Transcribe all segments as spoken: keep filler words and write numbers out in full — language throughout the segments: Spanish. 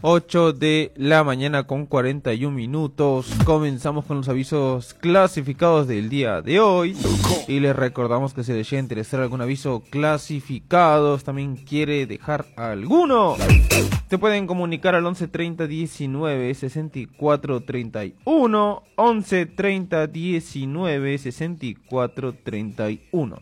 ocho de la mañana con cuarenta y un minutos. Comenzamos con los avisos clasificados del día de hoy. Y les recordamos que si les llega a interesar algún aviso clasificado, también quiere dejar alguno, se pueden comunicar al once treinta diecinueve sesenta y cuatro treinta y uno. once treinta diecinueve sesenta y cuatro treinta y uno.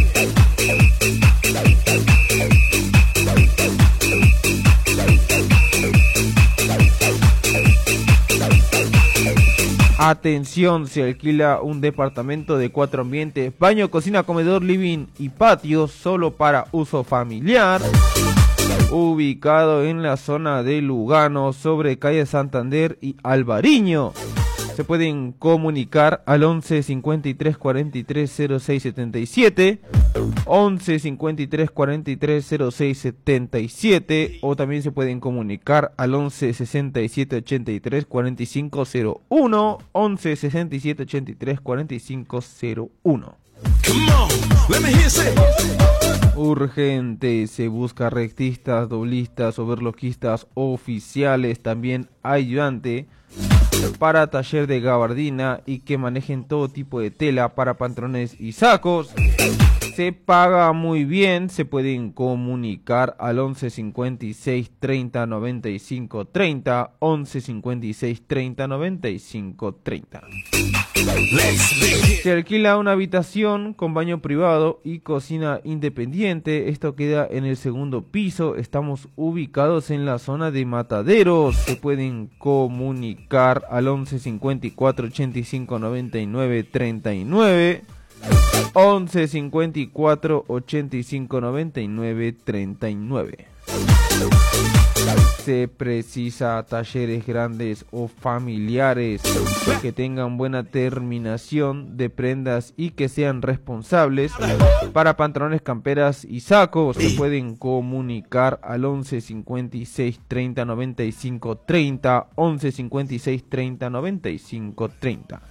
Atención, se alquila un departamento de cuatro ambientes, baño, cocina, comedor, living y patio, solo para uso familiar, ubicado en la zona de Lugano, sobre calle Santander y Alvariño. Se pueden comunicar al once cincuenta y tres cuarenta y tres cero seis setenta y siete, once cincuenta y tres cuarenta y tres cero seis setenta y siete, o también se pueden comunicar al once sesenta y siete ochenta y tres cuarenta y cinco cero uno, once sesenta y siete ochenta y tres cuarenta y cinco cero uno. Urgente, se busca rectistas, doblistas, overloquistas, oficiales, también ayudante para taller de gabardina y que manejen todo tipo de tela para pantalones y sacos. Se paga muy bien, se pueden comunicar al once cincuenta y seis treinta noventa y cinco treinta, once cincuenta y seis treinta noventa y cinco treinta. Se alquila una habitación con baño privado y cocina independiente. Esto queda en el segundo piso. Estamos ubicados en la zona de Mataderos. Se pueden comunicar al once cincuenta y cuatro ochenta y cinco noventa y nueve treinta y nueve, once cincuenta y cuatro ochenta y cinco noventa y nueve treinta y nueve. Se precisa talleres grandes o familiares que tengan buena terminación de prendas y que sean responsables. Para pantalones, camperas y sacos se pueden comunicar al once cincuenta y seis treinta noventa y cinco treinta, once cincuenta y seis treinta noventa y cinco treinta.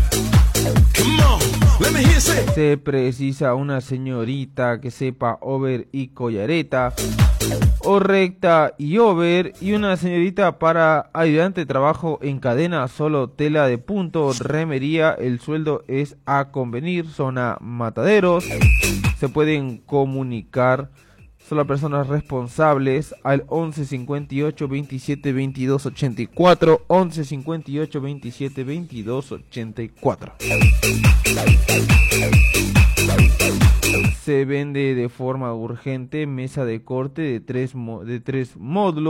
Se precisa una señorita que sepa over y collareta, o recta y over, y una señorita para ayudante de trabajo en cadena, solo tela de punto, remería. El sueldo es a convenir, zona Mataderos. Se pueden comunicar solo personas responsables al once cincuenta y ocho veintisiete veintidós ochenta y cuatro, once cincuenta y ocho veintisiete veintidós ochenta y cuatro. Se vende de forma urgente mesa de corte de tres, mo- de tres módulos.